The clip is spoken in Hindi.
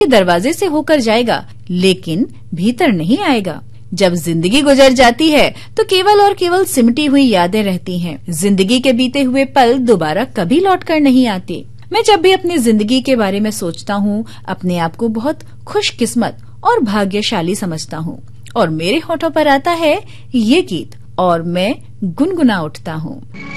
दरवाजे से होकर जाएगा, लेकिन भीतर नहीं आएगा। जब जिंदगी गुजर जाती है तो केवल और केवल सिमटी हुई यादें रहती हैं। जिंदगी के बीते हुए पल दोबारा कभी लौटकर नहीं आते। मैं जब भी अपनी जिंदगी के बारे में सोचता हूँ, अपने आप को बहुत खुशकिस्मत और भाग्यशाली समझता हूँ और मेरे होठों पर आता है ये गीत और मैं गुनगुना उठता हूँ।